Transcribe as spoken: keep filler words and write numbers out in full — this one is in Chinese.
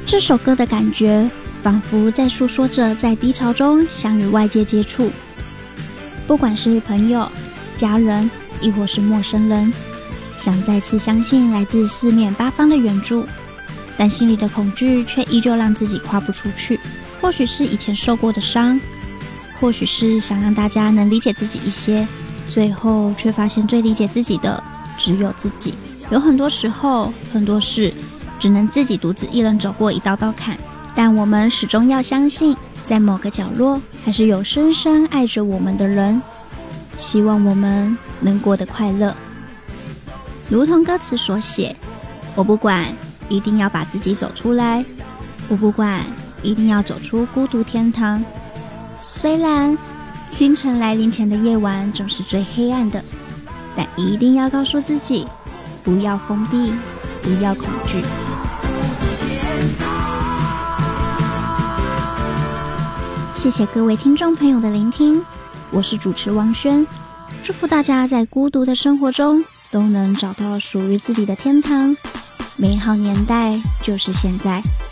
这首歌的感觉仿佛在诉说着在低潮中想与外界接触，不管是朋友、家人亦或是陌生人，想再次相信来自四面八方的援助，但心里的恐惧却依旧让自己跨不出去。或许是以前受过的伤，或许是想让大家能理解自己一些，最后却发现最理解自己的只有自己。有很多时候，很多事只能自己独自一人走过一道道坎，但我们始终要相信，在某个角落还是有深深爱着我们的人，希望我们能过得快乐。如同歌词所写，我不管一定要把自己走出来，我不管一定要走出孤独天堂。虽然清晨来临前的夜晚总是最黑暗的，但一定要告诉自己，不要封闭，不要恐惧。谢谢各位听众朋友的聆听，我是主持王轩，祝福大家在孤独的生活中都能找到属于自己的天堂。美好年代就是现在。